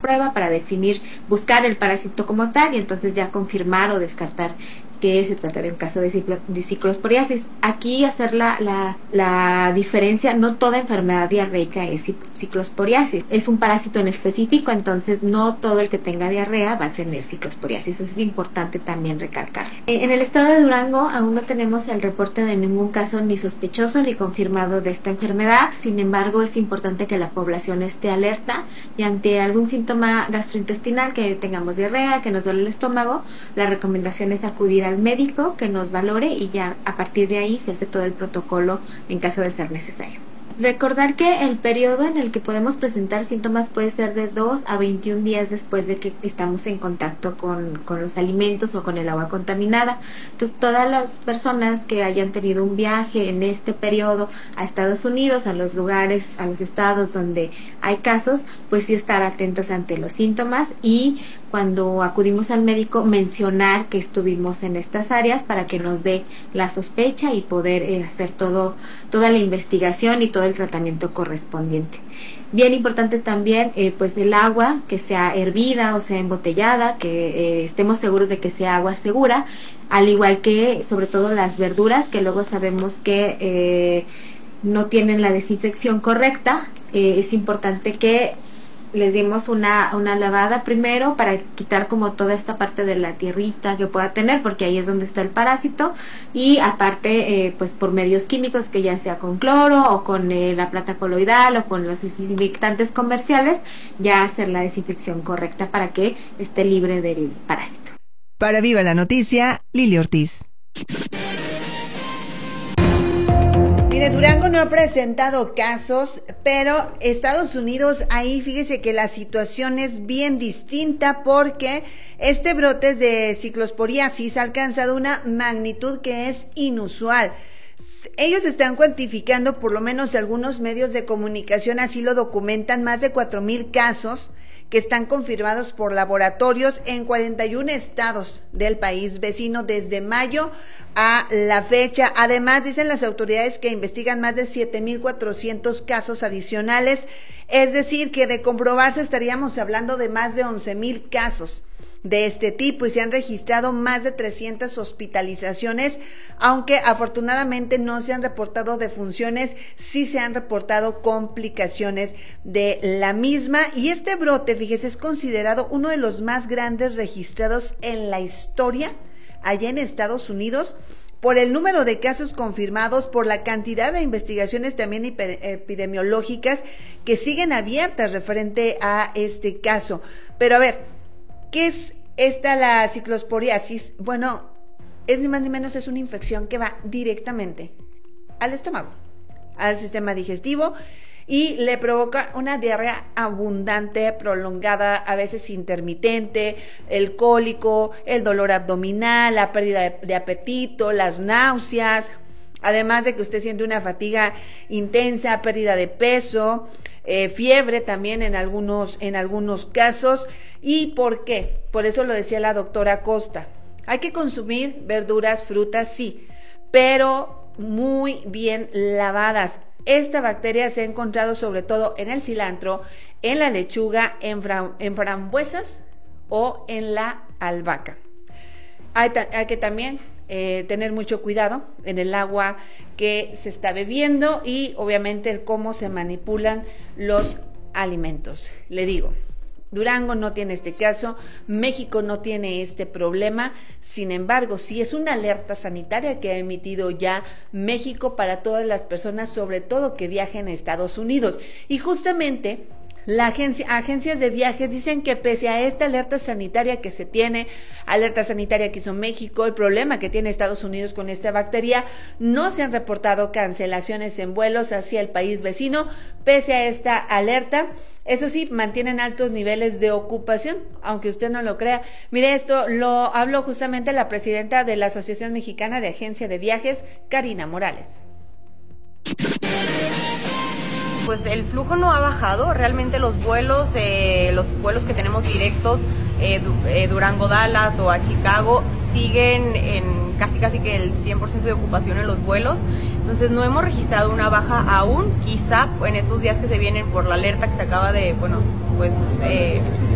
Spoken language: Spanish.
prueba para definir, buscar el parásito como tal y entonces ya confirmar o descartar que se trata en caso de ciclosporiasis. Aquí hacer la diferencia, no toda enfermedad diarreica es ciclosporiasis, es un parásito en específico, entonces no todo el que tenga diarrea va a tener ciclosporiasis, eso es importante también recalcar. En el estado de Durango aún no tenemos el reporte de ningún caso ni sospechoso ni confirmado de esta enfermedad, sin embargo es importante que la población esté alerta y ante algún síntoma gastrointestinal, que tengamos diarrea, que nos duele el estómago, la recomendación es acudir al médico que nos valore y ya a partir de ahí se hace todo el protocolo en caso de ser necesario. Recordar que el periodo en el que podemos presentar síntomas puede ser de 2 a 21 días después de que estamos en contacto con los alimentos o con el agua contaminada. Entonces, todas las personas que hayan tenido un viaje en este periodo a Estados Unidos, a los lugares, a los estados donde hay casos, pues sí estar atentos ante los síntomas y cuando acudimos al médico mencionar que estuvimos en estas áreas para que nos dé la sospecha y poder hacer toda la investigación y todo el tratamiento correspondiente. Bien importante también pues el agua que sea hervida o sea embotellada, que estemos seguros de que sea agua segura, al igual que sobre todo las verduras que luego sabemos que no tienen la desinfección correcta. Es importante que les dimos una lavada primero para quitar como toda esta parte de la tierrita que pueda tener, porque ahí es donde está el parásito, y aparte pues por medios químicos, que ya sea con cloro o con la plata coloidal o con los desinfectantes comerciales, ya hacer la desinfección correcta para que esté libre del parásito. Para Viva la Noticia, Lili Ortiz. Mire, Durango no ha presentado casos, pero Estados Unidos, ahí fíjese que la situación es bien distinta porque este brote de ciclosporiasis ha alcanzado una magnitud que es inusual. Ellos están cuantificando, por lo menos algunos medios de comunicación así lo documentan, más de 4,000 casos que están confirmados por laboratorios en 41 estados del país vecino desde mayo a la fecha. Además, dicen las autoridades que investigan más de 7,400 casos adicionales, es decir, que de comprobarse estaríamos hablando de más de 11,000 casos de este tipo y se han registrado más de 300 hospitalizaciones, aunque afortunadamente no se han reportado defunciones, sí se han reportado complicaciones de la misma. Y este brote, fíjese, es considerado uno de los más grandes registrados en la historia allá en Estados Unidos, por el número de casos confirmados, por la cantidad de investigaciones también epidemiológicas que siguen abiertas referente a este caso. Pero a ver, ¿qué es la ciclosporiasis? Bueno, es ni más ni menos, es una infección que va directamente al estómago, al sistema digestivo, y le provoca una diarrea abundante, prolongada, a veces intermitente, el cólico, el dolor abdominal, la pérdida de apetito, las náuseas, además de que usted siente una fatiga intensa, pérdida de peso, fiebre también en algunos casos. ¿Y por qué? Por eso lo decía la doctora Costa. Hay que consumir verduras, frutas, sí, pero muy bien lavadas. Esta bacteria se ha encontrado sobre todo en el cilantro, en la lechuga, en frambuesas o en la albahaca. Hay que también tener mucho cuidado en el agua que se está bebiendo y obviamente cómo se manipulan los alimentos. Le digo, Durango no tiene este caso, México no tiene este problema, sin embargo, sí es una alerta sanitaria que ha emitido ya México para todas las personas, sobre todo que viajen a Estados Unidos. Y justamente agencias de viajes dicen que pese a esta alerta sanitaria que se tiene, alerta sanitaria que hizo México, el problema que tiene Estados Unidos con esta bacteria, no se han reportado cancelaciones en vuelos hacia el país vecino, pese a esta alerta. Eso sí, mantienen altos niveles de ocupación, aunque usted no lo crea. Mire, esto lo habló justamente la presidenta de la Asociación Mexicana de Agencia de Viajes, Karina Morales. Pues el flujo no ha bajado, realmente los vuelos que tenemos directos, Durango-Dallas o a Chicago, siguen en casi que el 100% de ocupación en los vuelos, entonces no hemos registrado una baja aún, quizá en estos días que se vienen por la alerta que se acaba de,